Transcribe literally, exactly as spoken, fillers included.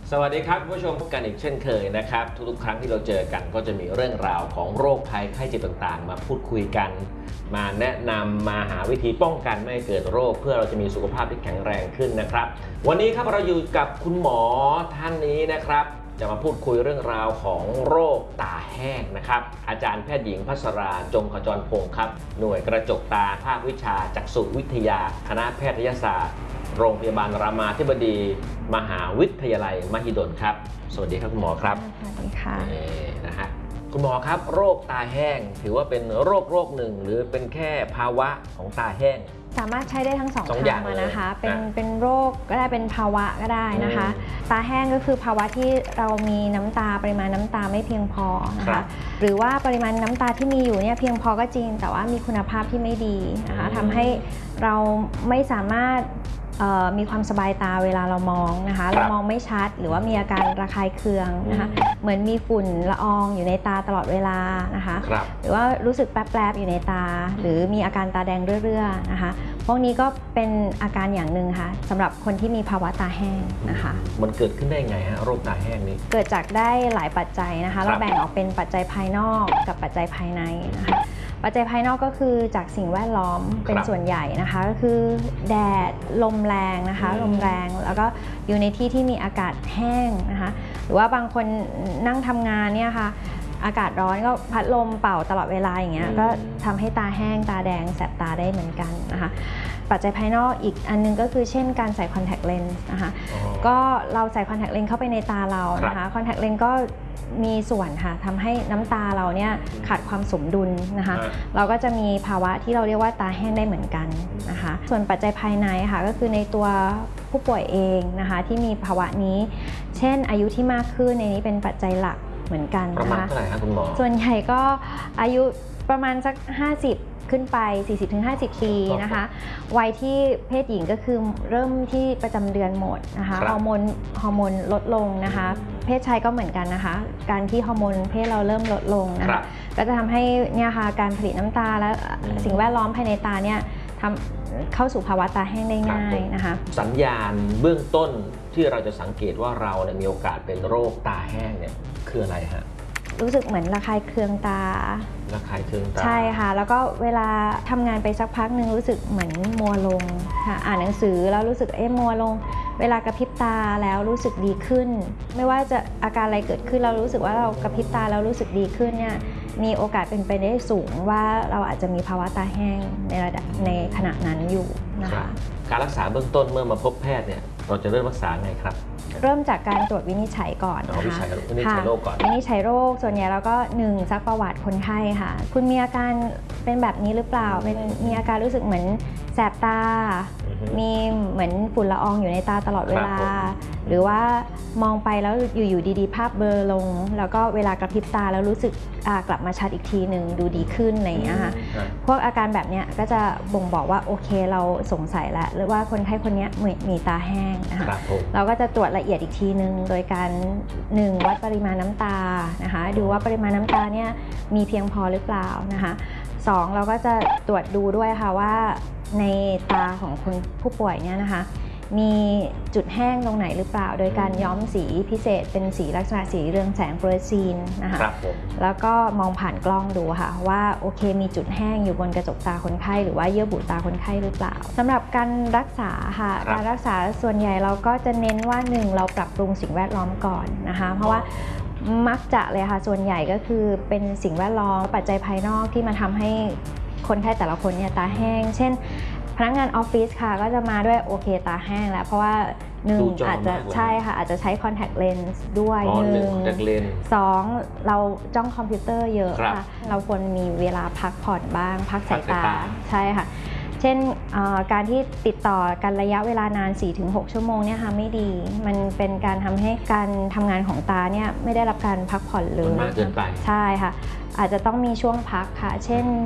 สวัสดีครับผู้ชมพบกันอีกเช่นเคยนะครับทุกๆครั้งที่เราเจอกันก็จะมีเรื่องราวของโรคภัยไข้เจ็บต่างๆมาพูดคุยกันมาแนะนำมาหาวิธีป้องกันไม่ให้เกิดโรคเพื่อเราจะมีสุขภาพที่แข็งแรงขึ้นนะครับวันนี้ครับเราอยู่กับคุณหมอท่านนี้นะครับจะมาพูดคุยเรื่องราวของโรคตาแห้งนะครับอาจารย์แพทย์หญิงภัสราจงขจรพงศ์ครับหน่วยกระจกตาภาควิชาจักษุวิทยาคณะแพทยศาสตร์โรงพยาบาลรามาธิบดีมหาวิทยาลัยมหิดลครับสวัสดีครับคุณหมอครับสวัสดีค่ะนะฮะคุณหมอครับโรคตาแห้งถือว่าเป็นโรคโรคหนึ่งหรือเป็นแค่ภาวะของตาแห้งสามารถใช้ได้ทั้งสองสองอย่างนะคะเป็นนะเป็นโรคก็ได้เป็นภาวะก็ได้นะคะตาแห้งก็คือภาวะที่เรามีน้ำตาปริมาณน้ำตาไม่เพียงพอนะคะหรือว่าปริมาณน้ำตาที่มีอยู่เนี่ยเพียงพอก็จริงแต่ว่ามีคุณภาพที่ไม่ดีนะคะทำให้เราไม่สามารถมีความสบายตาเวลาเรามองนะคะเรามองไม่ชัดหรือว่ามีอาการระคายเคืองนะคะเหมือนมีฝุ่นละอองอยู่ในตาตลอดเวลานะคะหรือว่ารู้สึกแป๊บๆอยู่ในตาหรือมีอาการตาแดงเรื่อยๆนะคะพวกนี้ก็เป็นอาการอย่างหนึ่งค่ะสำหรับคนที่มีภาวะตาแห้งนะคะมันเกิดขึ้นได้ไงฮะโรคตาแห้งนี้เกิดจากได้หลายปัจจัยนะคะเราแบ่งออกเป็นปัจจัยภายนอกกับปัจจัยภายในนะคะปัจจัยภายนอกก็คือจากสิ่งแวดล้อมเป็นส่วนใหญ่นะคะก็คือแดดลมแรงนะคะลมแรงแล้วก็อยู่ในที่ที่มีอากาศแห้งนะคะหรือว่าบางคนนั่งทำงานเนี่ยค่ะอากาศร้อนก็พัดลมเป่าตลอดเวลาอย่างเงี้ยก็ทำให้ตาแห้งตาแดงแสบตาได้เหมือนกันนะคะปัจจัยภายนอกอีกอันนึงก็คือเช่นการใส่คอนแทคเลนส์นะคะก็เราใส่คอนแทคเลนส์เข้าไปในตาเรานะคะคอนแทคเลนส์ก็มีส่วนค่ะทำให้น้ำตาเราเนี่ยขาดความสมดุลนะคะเราก็จะมีภาวะที่เราเรียกว่าตาแห้งได้เหมือนกันนะคะส่วนปัจจัยภายในค่ะก็คือในตัวผู้ป่วยเองนะคะที่มีภาวะนี้เช่นอายุที่มากขึ้นในนี้เป็นปัจจัยหลักเหมือนกันประมาณเท่าไหร่ครับคุณหมอส่วนใหญ่ก็อายุประมาณสักห้าสิบขึ้นไป สี่สิบถึงห้าสิบ ปีนะคะวัยที่เพศหญิงก็คือเริ่มที่ประจำเดือนหมดนะคะฮอร์โมนฮอร์โมนลดลงนะคะเพศชายก็เหมือนกันนะคะการที่ฮอร์โมนเพศเราเริ่มลดลงนะคะก็จะทำให้เนี่ยค่ะการผลิตน้ำตาและสิ่งแวดล้อมภายในตาเนี่ยทำเข้าสู่ภาวะตาแห้งได้ง่ายนะคะสัญญาณเบื้องต้นที่เราจะสังเกตว่าเราเนี่ยมีโอกาสเป็นโรคตาแห้งเนี่ยคืออะไรฮะรู้สึกเหมือนระคายเคืองตาระคายเคืองตาใช่ค่ะแล้วก็เวลาทำงานไปสักพักหนึ่งรู้สึกเหมือนมัวลงค่ะอ่านหนังสือแล้วรู้สึกเอ๊ะมัวลงเวลากระพริบตาแล้วรู้สึกดีขึ้นไม่ว่าจะอาการอะไรเกิดขึ้นเรารู้สึกว่าเรากระพริบตาแล้วรู้สึกดีขึ้นเนี่ยมีโอกาสเป็นไปได้สูงว่าเราอาจจะมีภาวะตาแห้งในระดับในขณะนั้นอยู่นะคะการรักษาเบื้องต้นเมื่อมาพบแพทย์เนี่ยเราจะเริ่มรักษาไงครับเริ่มจากการตรวจวินิจฉัยก่อนนะคะวินิจฉัยโรคก่อนวินิจฉัยโรคส่วนใหญ่เราก็หนึ่งซักประวัติคนไข้ค่ะคุณมีอาการเป็นแบบนี้หรือเปล่าเป็นมีอาการรู้สึกเหมือนแสบตามีเหมือนฝุ่นละอองอยู่ในตาตลอดเวลาหรือว่ามองไปแล้วอยู่ๆดีๆภาพเบลอลงแล้วก็เวลากระพริบตาแล้วรู้สึกกลับมาชัดอีกทีหนึ่งดูดีขึ้นอะไรอย่างเงี้ยค่ะพวกอาการแบบนี้ก็จะบ่งบอกว่าโอเคเราสงสัยแล้วหรือว่าคนไข้คนนี้มีตาแห้งนะคะเราก็จะตรวจละเอียดอีกทีหนึ่งโดยการหนึ่งวัดปริมาณน้ำตานะคะดูว่าปริมาณน้ำตาเนี่ยมีเพียงพอหรือเปล่านะคะสองเราก็จะตรวจดูด้วยค่ะว่าในตาของคนผู้ป่วยเนี่ยนะคะมีจุดแห้งตรงไหนหรือเปล่าโดยการย้อมสีพิเศษเป็นสีลักษณะสีเรืองแสงฟลูออเรสซีนนะคะแล้วก็มองผ่านกล้องดูค่ะว่าโอเคมีจุดแห้งอยู่บนกระจกตาคนไข้หรือว่าเยื่อบุตาคนไข้หรือเปล่าสำหรับการรักษาค่ะการรักษาส่วนใหญ่เราก็จะเน้นว่าหนึ่งเราปรับปรุงสิ่งแวดล้อมก่อนนะคะเพราะว่ามักจะเลยค่ะส่วนใหญ่ก็คือเป็นสิ่งแวดล้อมปัจจัยภายนอกที่มาทำให้คนไข้แต่ละคนเนี่ยตาแห้งเช่นพนักงานออฟฟิศค่ะก็จะมาด้วยโอเคตาแห้งแล้วเพราะว่าหนึ่งอาจจะใช่ค่ะอาจจะใช้คอนแทคเลนส์ด้วยหนึ่งสองเราจ้องคอมพิวเตอร์เยอะค่ะเราควรมีเวลาพักผ่อนบ้างพักสายตาใช่ค่ะเช่นการที่ติดต่อกันระยะเวลานาน สี่ถึงหก ชั่วโมงเนี่ยค่ะไม่ดีมันเป็นการทำให้การทำงานของตาเนี่ยไม่ได้รับการพักผ่อนเลยมากเกินไปใช่ค่ะอาจจะต้องมีช่วงพักค่ะเช่น